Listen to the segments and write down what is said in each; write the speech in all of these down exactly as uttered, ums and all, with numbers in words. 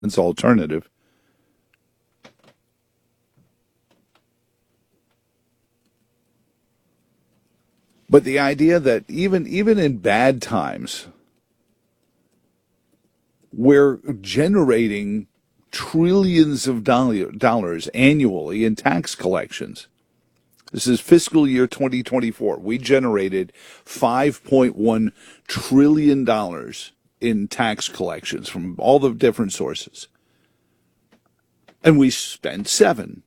alternative. But the idea that even even in bad times, we're generating trillions of dollars annually in tax collections. This is fiscal year twenty twenty-four. We generated five point one trillion dollars in tax collections from all the different sources. And we spent seven.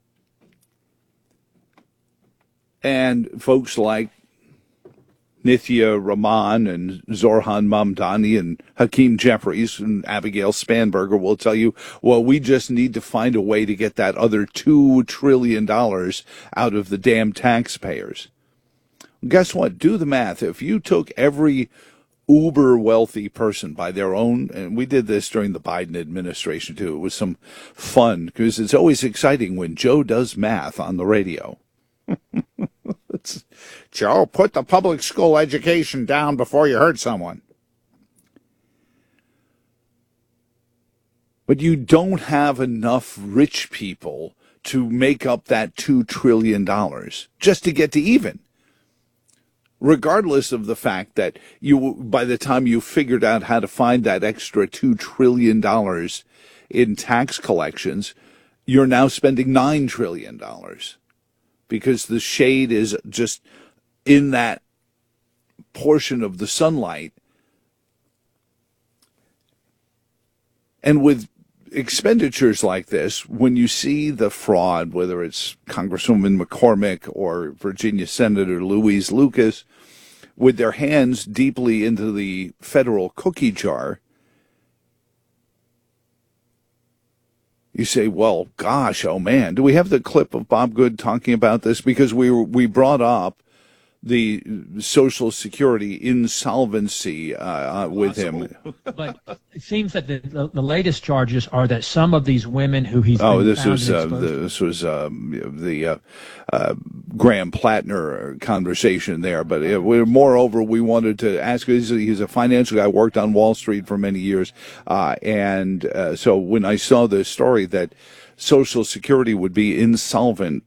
And folks like Nithya Rahman and Zorhan Mamdani and Hakeem Jeffries and Abigail Spanberger will tell you, well, we just need to find a way to get that other two trillion dollars out of the damn taxpayers. Guess what? Do the math. If you took every uber wealthy person by their own, and we did this during the Biden administration too, it was some fun because it's always exciting when Joe does math on the radio. It's, Joe, put the public school education down before you hurt someone. But you don't have enough rich people to make up that two trillion dollars just to get to even. Regardless of the fact that you, by the time you figured out how to find that extra two trillion dollars in tax collections, you're now spending nine trillion dollars. Because the shade is just in that portion of the sunlight. And with expenditures like this, when you see the fraud, whether it's Congresswoman McCormick or Virginia Senator Louise Lucas, with their hands deeply into the federal cookie jar, you say, well, gosh, oh, man. Do we have the clip of Bob Good talking about this? Because we we brought up the Social Security insolvency uh, with him. But it seems that the, the, the latest charges are that some of these women who he's oh, been this found was uh, exposed- the, this was um, the uh, uh, Graham Plattner conversation there. But uh, we, moreover, we wanted to ask. He's a, he's a financial guy, worked on Wall Street for many years, uh, and uh, so when I saw the story that Social Security would be insolvent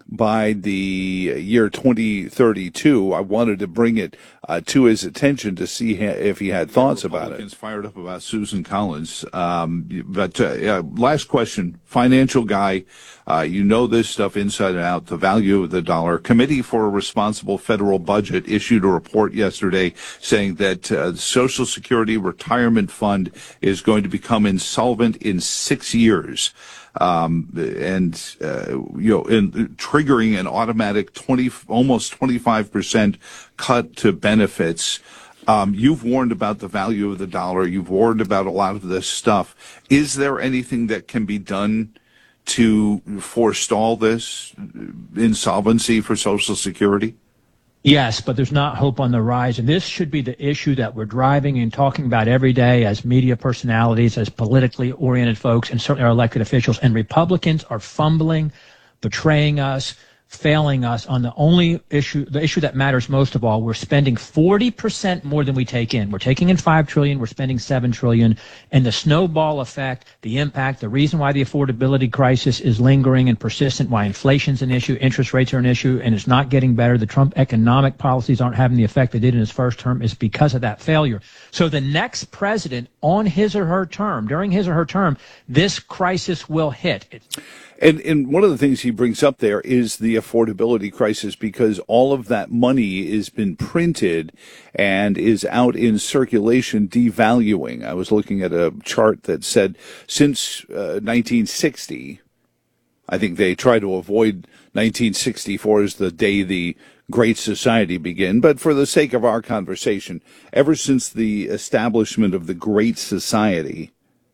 by the year twenty thirty-two, I wanted to bring it uh, to his attention to see ha- if he had thoughts about it. Republicans fired up about Susan Collins. Um, but uh, yeah, last question, financial guy, uh, you know this stuff inside and out, the value of the dollar. Committee for a Responsible Federal Budget issued a report yesterday saying that uh, the Social Security Retirement Fund is going to become insolvent in six years. Um, and, uh, you know, in, triggering an automatic twenty, almost twenty-five percent cut to benefits. Um, you've warned about the value of the dollar. You've warned about a lot of this stuff. Is there anything that can be done to forestall this insolvency for Social Security? Yes, but there's not hope on the rise. And this should be the issue that we're driving and talking about every day as media personalities, as politically oriented folks, and certainly our elected officials. And Republicans are fumbling, betraying us, failing us on the only issue, the issue that matters most of all. We're spending forty percent more than we take in. We're taking in five trillion dollars, we're spending seven trillion dollars. And the snowball effect, the impact, the reason why the affordability crisis is lingering and persistent, why inflation's an issue, interest rates are an issue, and it's not getting better, the Trump economic policies aren't having the effect they did in his first term, is because of that failure. So the next president on his or her term, during his or her term, this crisis will hit. It's- And, and one of the things he brings up there is the affordability crisis, because all of that money has been printed and is out in circulation devaluing. I was looking at a chart that said since uh, nineteen sixty, I think they try to avoid nineteen sixty-four as the day the Great Society began. But for the sake of our conversation, ever since the establishment of the Great Society,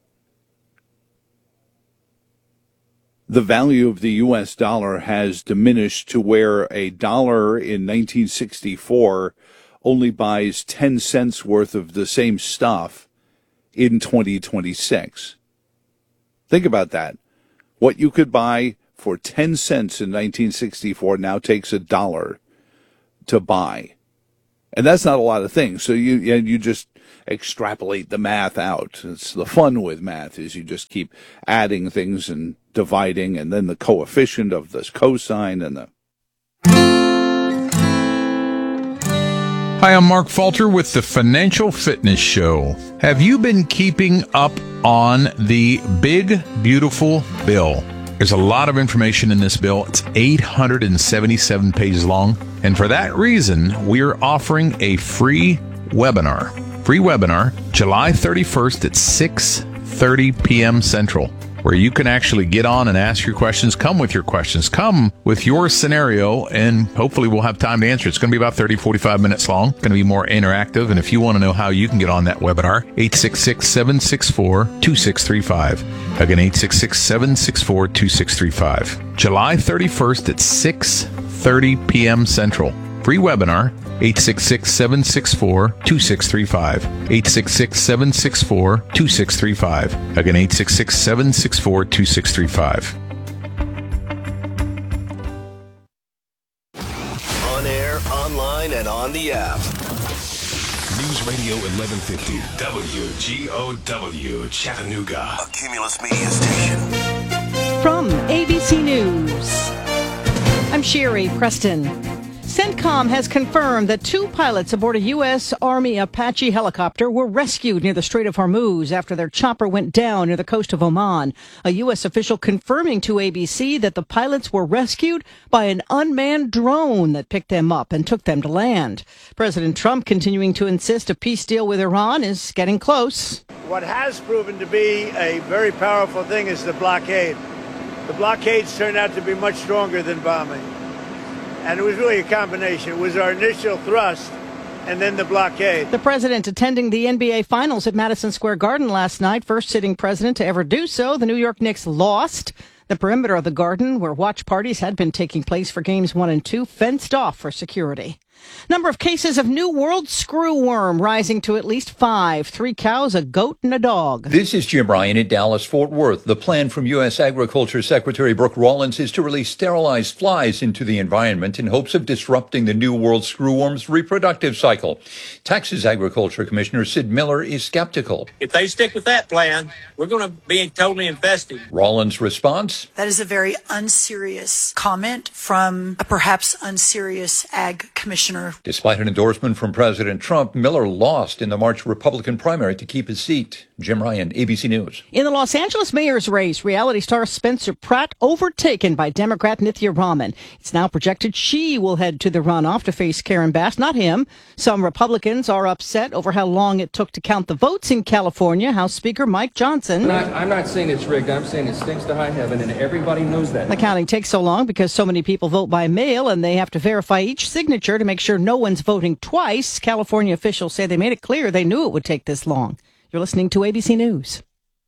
the value of the U S dollar has diminished to where a dollar in nineteen sixty-four only buys ten cents worth of the same stuff in twenty twenty-six. Think about that. What you could buy for ten cents in nineteen sixty-four now takes a dollar to buy. And that's not a lot of things. So you, you just extrapolate the math out. It's the fun with math is you just keep adding things and dividing, and then the coefficient of this cosine and the... Hi, I'm Mark Falter with the Financial Fitness Show. Have you been keeping up on the big, beautiful bill? There's a lot of information in this bill. It's eight hundred seventy-seven pages long. And for that reason, we're offering a free webinar. Free webinar, July thirty-first at six thirty p.m. Central, where you can actually get on and ask your questions. Come with your questions. Come with your scenario, and hopefully we'll have time to answer. It's going to be about thirty, forty-five minutes long. It's going to be more interactive. And if you want to know how you can get on that webinar, eight six six, seven six four, two six three five. Again, eight six six, seven six four, two six three five. July thirty-first at six thirty p.m. Central. Free webinar, eight six six, seven six four, two six three five. eight six six, seven six four, two six three five. Again, eight six six, seven six four, two six three five. On air, online, and on the app. News Radio eleven fifty, W G O W, Chattanooga. A Cumulus Media station. From A B C News, I'm Sherry Preston. CENTCOM has confirmed that two pilots aboard a U S. Army Apache helicopter were rescued near the Strait of Hormuz after their chopper went down near the coast of Oman. A U S official confirming to A B C that the pilots were rescued by an unmanned drone that picked them up and took them to land. President Trump continuing to insist a peace deal with Iran is getting close. What has proven to be a very powerful thing is the blockade. The blockades turned out to be much stronger than bombing. And it was really a combination. It was our initial thrust and then the blockade. The president attending the N B A Finals at Madison Square Garden last night, first sitting president to ever do so. The New York Knicks lost. The perimeter of the Garden, where watch parties had been taking place for games one and two, fenced off for security. Number of cases of New World screwworm rising to at least five. Three cows, a goat, and a dog. This is Jim Ryan in Dallas-Fort Worth. The plan from U S. Agriculture Secretary Brooke Rollins is to release sterilized flies into the environment in hopes of disrupting the New World screwworm's reproductive cycle. Texas Agriculture Commissioner Sid Miller is skeptical. If they stick with that plan, we're going to be totally infested. Rollins' response? That is a very unserious comment from a perhaps unserious ag commissioner. Despite an endorsement from President Trump, Miller lost in the March Republican primary to keep his seat. Jim Ryan, A B C News. In the Los Angeles mayor's race, reality star Spencer Pratt overtaken by Democrat Nithya Raman. It's now projected she will head to the runoff to face Karen Bass, not him. Some Republicans are upset over how long it took to count the votes in California. House Speaker Mike Johnson. I'm not, I'm not saying it's rigged. I'm saying it stinks to high heaven, and everybody knows that. The counting takes so long because so many people vote by mail, and they have to verify each signature to make sure no one's voting twice. California officials say they made it clear they knew it would take this long. You're listening to A B C News.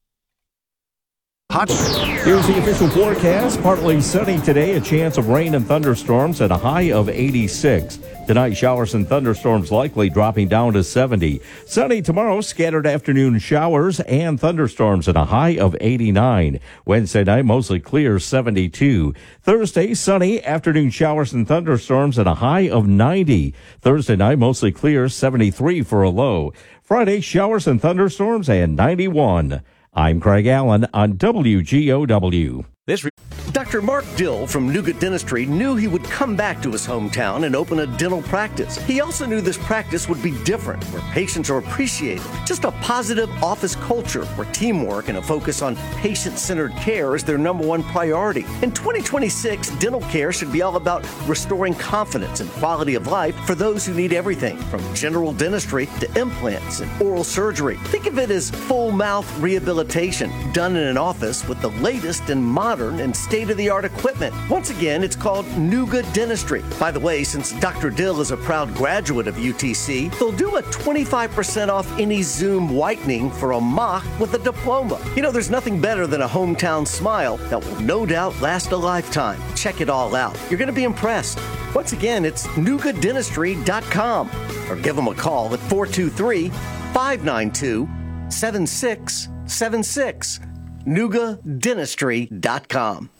Hot. Here's the official forecast. Partly sunny today, a chance of rain and thunderstorms at a high of eighty-six. Tonight, showers and thunderstorms likely dropping down to seventy. Sunny tomorrow, scattered afternoon showers and thunderstorms at a high of eighty-nine. Wednesday night, mostly clear, seventy-two. Thursday, sunny, afternoon showers and thunderstorms at a high of ninety. Thursday night, mostly clear, seventy-three for a low. Friday, showers and thunderstorms and ninety-one. I'm Craig Allen on W G O W. This re- Doctor Mark Dill from Nuga Dentistry knew he would come back to his hometown and open a dental practice. He also knew this practice would be different, where patients are appreciated. Just a positive office culture where teamwork and a focus on patient-centered care is their number one priority. In twenty twenty-six, dental care should be all about restoring confidence and quality of life for those who need everything, from general dentistry to implants and oral surgery. Think of it as full mouth rehabilitation done in an office with the latest and modern and state-of-the-art equipment. Once again, it's called Nuga Dentistry. By the way, since Doctor Dill is a proud graduate of U T C, they'll do a twenty-five percent off any Zoom whitening for a mock with a diploma. You know, there's nothing better than a hometown smile that will no doubt last a lifetime. Check it all out. You're going to be impressed. Once again, it's nuga dentistry dot com or give them a call at four two three, five nine two, seven six seven six. nuga dentistry dot com.